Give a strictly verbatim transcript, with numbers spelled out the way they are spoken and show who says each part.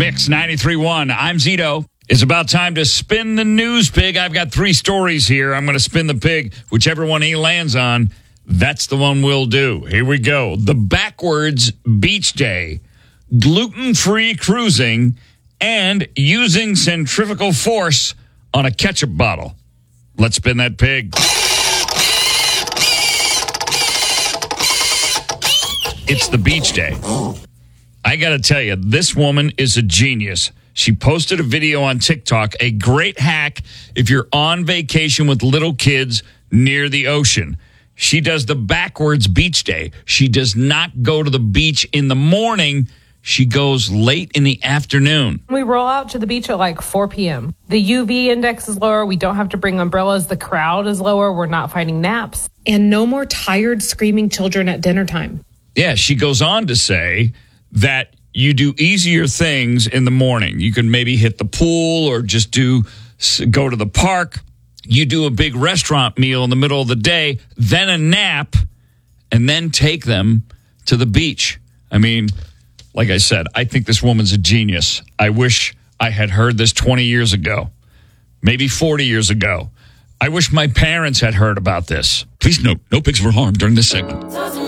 Speaker 1: Mix ninety-three point one. I'm Zito. It's about time to spin the news pig. I've got three stories here. I'm going to spin the pig. Whichever one he lands on, that's the one we'll do. Here we go. The backwards beach day, gluten-free cruising, and using centrifugal force on a ketchup bottle. Let's spin that pig. It's the beach day. I got to tell you, this woman is a genius. She posted a video on TikTok, a great hack if you're on vacation with little kids near the ocean. She does the backwards beach day. She does not go to the beach in the morning. She goes late in the afternoon.
Speaker 2: We roll out to the beach at like four p.m. The U V index is lower. We don't have to bring umbrellas. The crowd is lower. We're not fighting naps. And no more tired, screaming children at dinner time.
Speaker 1: Yeah, she goes on to say that you do easier things in the morning. You can maybe hit the pool or just do go to the park. You do a big restaurant meal in the middle of the day, then a nap, and then take them to the beach. I mean, like I said, I think this woman's a genius. I wish I had heard this twenty years ago, maybe forty years ago. I wish my parents had heard about this. Please note, no pigs were harmed during this segment.